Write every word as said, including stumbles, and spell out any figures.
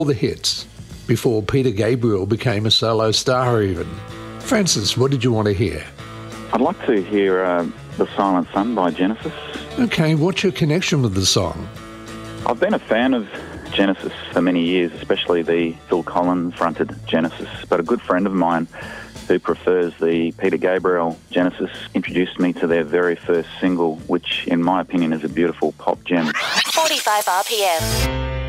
all the hits, before Peter Gabriel became a solo star even. Francis, what did you want to hear? I'd like to hear uh, The Silent Sun by Genesis. Okay, what's your connection with the song? I've been a fan of Genesis for many years, especially the Phil Collins-fronted Genesis, but a good friend of mine who prefers the Peter Gabriel Genesis introduced me to their very first single, which in my opinion is a beautiful pop gem. forty-five R P M.